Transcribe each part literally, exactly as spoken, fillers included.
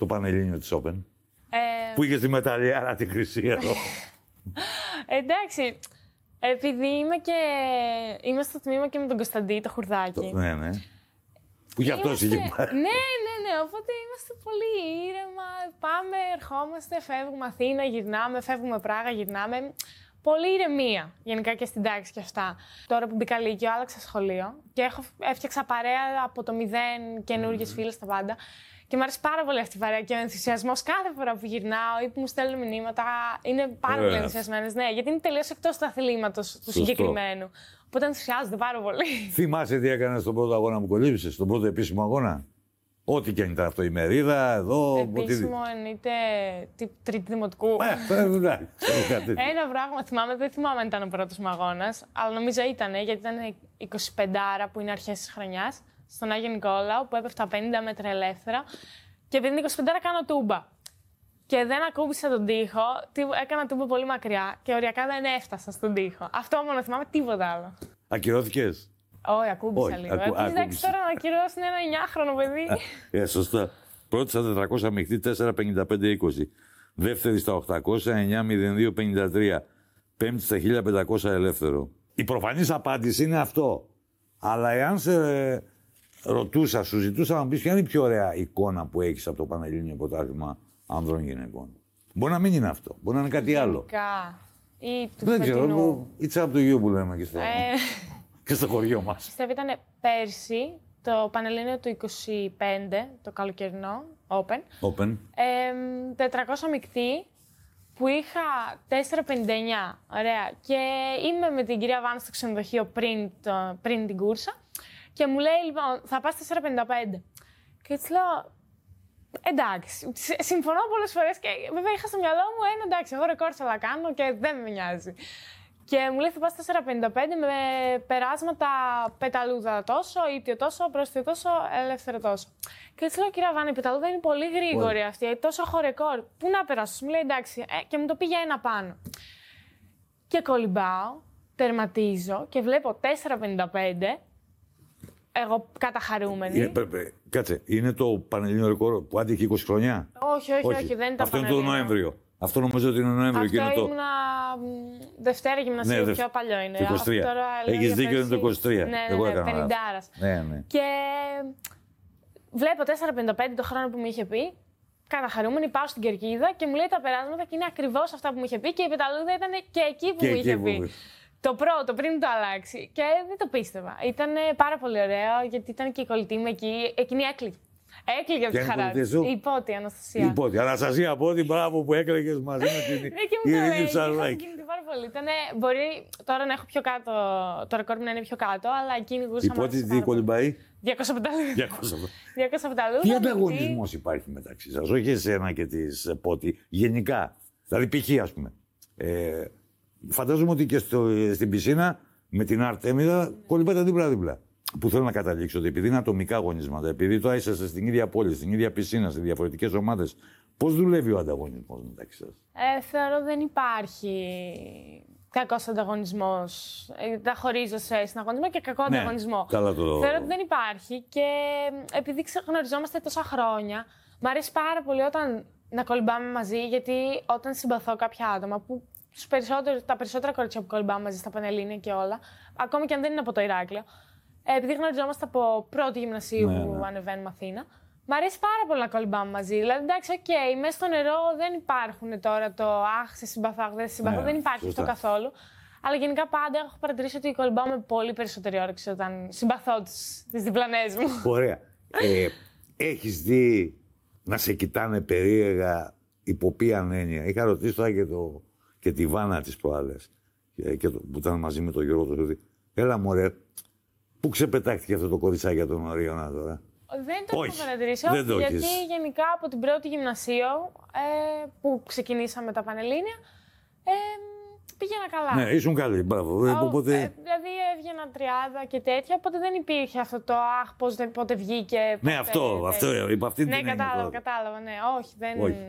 το Πανελλήνιο της Open. Ε... Που είχε τη μεταλλιάρα τη χρυσή εδώ. Εντάξει, επειδή είμαι και... είμαι στο τμήμα και με τον Κωνσταντή, το Χουρδάκι. Το... Ναι, ναι. Που γι' αυτό Είμαστε... είχε πάρει. Ναι, ναι, ναι. Οπότε είμαστε πολύ ήρεμα. Πάμε, ερχόμαστε, φεύγουμε Αθήνα, γυρνάμε, φεύγουμε Πράγα, γυρνάμε. Πολύ ηρεμία γενικά και στην τάξη και αυτά. Τώρα που μπήκα Λύκειο, άλλαξα σχολείο και έχω, έφτιαξα παρέα από το μηδέν, καινούργιες mm. φίλες, τα πάντα. Και μου αρέσει πάρα πολύ αυτή η παρέα και ο ενθουσιασμός κάθε φορά που γυρνάω ή που μου στέλνουν μηνύματα. Είναι πάρα πολύ ενθουσιασμένες. Ναι, γιατί είναι τελείως εκτός του αθλήματος του συγκεκριμένου. Οπότε ενθουσιάζονται πάρα πολύ. Θυμάσαι τι έκανες στον πρώτο αγώνα που κολύμπησες, στον πρώτο επίσημο αγώνα? Ό,τι και αν ήταν αυτό, η μερίδα, εδώ. Επίσημο εννοείται τρίτη δημοτικού. Ένα πράγμα θυμάμαι, δεν θυμάμαι αν ήταν ο πρώτος μου αγώνας, αλλά νομίζω ήταν, γιατί ήταν εικοσιπέντε άρα που είναι αρχές της χρονιάς, στον Άγιο Νικόλαο, που έπεφτα πενήντα μέτρα ελεύθερα. Και επειδή είναι εικοσιπέντε άρα κάνω τούμπα. Και δεν ακούμπησα τον τοίχο, έκανα τούμπα πολύ μακριά και οριακά δεν έφτασα στον τοίχο. Αυτό μόνο θυμάμαι, τίποτα άλλο. Ακυρώθηκες? Όχι, ακούμπησα λίγο. Ακου, εντάξει, τώρα να ακυρώσουν ένα εννιάχρονο παιδί. Ε, σωστά. Πρώτη στα τετρακόσια μειχτή, τέσσερα πενήντα πέντε είκοσι. Δεύτερη στα οκτακόσια, εννιά μηδέν δύο πενήντα τρία. Πέμπτη στα χίλια πεντακόσια ελεύθερο. Η προφανής απάντηση είναι αυτό. Αλλά εάν σε ρωτούσα, σου ζητούσα να μου πεις ποια είναι η πιο ωραία εικόνα που έχεις από το Πανελλήνιο Πρωτάθλημα Ανδρών Γυναικών. Μπορεί να μην είναι αυτό. Μπορεί να είναι κάτι άλλο. Ή του δεν ξέρω. It's up to you που λέμε και στο, ε... και στο χωριό μας. Πιστεύω ήταν πέρσι το Πανελλήνιο του είκοσι πέντε, το καλοκαιρινό, Open. Open. Ε, τετρακόσια μεικτή που είχα τέσσερα πενήντα εννιά. Ωραία. Και είμαι με την κυρία Βάνα στο ξενοδοχείο πριν, το, πριν την κούρσα. Και μου λέει, λοιπόν, θα πας τέσσερα πενήντα πέντε. Και έτσι λέω, εντάξει. Συμφωνώ πολλές φορές και βέβαια είχα στο μυαλό μου ένα εντάξει, εγώ ρεκόρ θα κάνω και δεν με νοιάζει. Και μου λέει, θα πας τέσσερα πενήντα πέντε με περάσματα πεταλούδα τόσο, ύπτιο τόσο, πρόσθετο τόσο, ελεύθερο τόσο. Και έτσι λέω, κυρία Βάνα, η πεταλούδα είναι πολύ γρήγορη well. αυτή, τόσο έχω ρεκόρ. Πού να περάσω, μου λέει εντάξει, ε, και μου το πήγε ένα πάνω. Και κολυμπάω, τερματίζω και βλέπω τέσσερα πενήντα πέντε. Εγώ καταχαρούμενη. Ε, πέ, πέ, κάτσε, είναι το Πανελλήνιο ρεκόρ που άντυχε είκοσι χρονιά? Όχι, όχι, όχι, όχι δεν ήταν. Αυτό είναι το Νοέμβριο. Αυτό νομίζω ότι είναι Νοέμβριο. Αυτό και είναι το... ήμουνα Δευτέρα γυμνασίου, ναι, πιο παλιό είναι. είκοσι τρία. Έχεις δίκιο, είναι το είκοσι τρία. Ναι, ναι, ναι, ναι πενηντάρας. Ναι, ναι. Και βλέπω τέσσερα πενήντα πέντε το χρόνο που μου είχε πει. Καταχαρούμενη, πάω στην κερκίδα και μου λέει τα περάσματα και είναι ακριβώς αυτά που μου είχε πει και η πεταλούδα ήταν και εκεί που και μου είχε που... πει. Το πρώτο, πριν το αλλάξει. Και δεν το πίστευα. Ήταν πάρα πολύ ωραίο, γιατί ήταν και η κολλητή μου εκεί. Εκείνη έκλειγε. Έκλειγε από τη χαρά της. Η Υπότη, η Αναστασία. Η Υπότη. Αναστασία Υπότη, μπράβο που έκλαιγες μαζί με την Ειρήνη Ψαρουδάκη. Πάρα πολύ. Ήτανε, μπορεί τώρα να έχω πιο κάτω, το ρεκόρ μου να είναι πιο κάτω, αλλά εκείνη γούσα. Η Υπότη τι κολυμπάει? διακόσια πεταλούδια. διακόσια πεταλούδια. Τι ανταγωνισμός υπάρχει μεταξύ σας, όχι εσένα και της Υπότη, γενικά. Δηλαδή, π.χ. ας πούμε. Ε, Φαντάζομαι ότι και στο, στην πισίνα με την Αρτέμιδα κολυμπάτε δίπλα-δίπλα. Που θέλω να καταλήξω ότι επειδή είναι ατομικά αγωνίσματα, επειδή τώρα είσαστε στην ίδια πόλη, στην ίδια πισίνα, σε διαφορετικές ομάδες, πώς δουλεύει ο ανταγωνισμός μεταξύ σας? Ε, θεωρώ δεν υπάρχει κακός ανταγωνισμός. Ε, τα χωρίζω σε συναγωνισμό και κακό ναι, ανταγωνισμό. Καλά το... Θεωρώ ότι δεν υπάρχει και επειδή γνωριζόμαστε τόσα χρόνια, μου αρέσει πάρα πολύ όταν να κολυμπάμε μαζί, γιατί όταν συμπαθώ κάποια άτομα που τα περισσότερα κορίτσια που κολυμπάμε μαζί στα Πανελλήνια και όλα, ακόμα και αν δεν είναι από το Ηράκλειο, επειδή γνωριζόμαστε από πρώτη γυμνασίου ναι, που ναι. ανεβαίνουμε Αθήνα, μ' αρέσει πάρα πολύ να κολυμπάμε μαζί. Δηλαδή, εντάξει, οκ, okay, μέσα στο νερό δεν υπάρχουν τώρα το αχ, σε συμπαθώ, αχ, δεν σε συμπαθώ, ναι, δεν υπάρχει σωστά. Αυτό καθόλου. Αλλά γενικά πάντα έχω παρατηρήσει ότι κολυμπάω με πολύ περισσότερη όρεξη όταν συμπαθώ τις διπλανές μου. Ωραία. ε, έχεις δει να σε κοιτάνε περίεργα υπό ποιαν έννοια? Είχα ρωτήσει τώρα και το. Και τη Βάνα τις προάλλες, και το, που ήταν μαζί με τον Γιώργο του Σουδή. Έλα μωρέ, πού ξεπετάχτηκε αυτό το κοριτσάκι για τον Ορίωνα τώρα? Δεν το όχι, έχω παρατηρήσει, δεν το γιατί έχεις. Γενικά από την πρώτη γυμνασίου ε, που ξεκινήσαμε τα Πανελλήνια, ε, πήγαινα καλά. Ναι, ήσουν καλή, μπράβο. Ο, οπότε... ε, δηλαδή έβγαινα τριάδα και τέτοια, οπότε δεν υπήρχε αυτό το αχ, πώς, πότε βγήκε. Πότε, ναι, αυτό, ε, αυτό, είπα αυτή ναι, την κατάλαβα, έννοια. κατάλαβα, ναι, όχι, δεν... Όχι.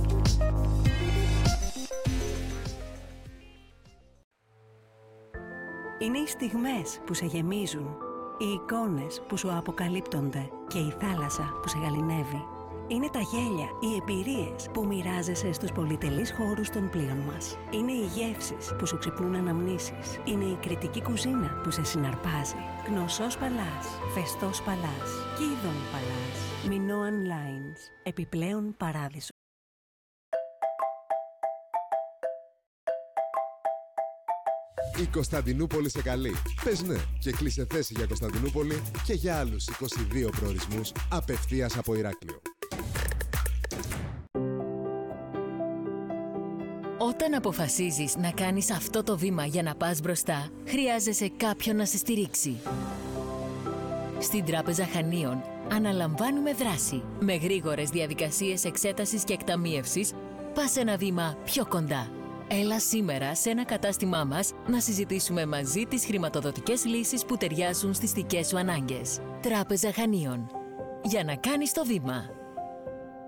Είναι οι στιγμές που σε γεμίζουν, οι εικόνες που σου αποκαλύπτονται και η θάλασσα που σε γαληνεύει. Είναι τα γέλια, οι εμπειρίες που μοιράζεσαι στους πολυτελείς χώρους των πλοίων μας. Είναι οι γεύσεις που σου ξυπνούν αναμνήσεις. Είναι η κριτική κουζίνα που σε συναρπάζει. Γνωσός Παλάς, Φεστός Παλάς, Κίδων Παλάς. Minoan Lines. Επιπλέον παράδεισο. Η Κωνσταντινούπολη σε καλεί. Πες ναι και κλείσε θέση για Κωνσταντινούπολη και για άλλους είκοσι δύο προορισμούς απευθείας από Ηράκλειο. Όταν αποφασίζεις να κάνεις αυτό το βήμα για να πας μπροστά, χρειάζεσαι κάποιον να σε στηρίξει. Στην Τράπεζα Χανίων αναλαμβάνουμε δράση. Με γρήγορες διαδικασίες εξέτασης και εκταμίευσης, πας ένα βήμα πιο κοντά. Έλα σήμερα σε ένα κατάστημά μας να συζητήσουμε μαζί τις χρηματοδοτικές λύσεις που ταιριάζουν στις δικές σου ανάγκες. Τράπεζα Χανίων. Για να κάνεις το βήμα.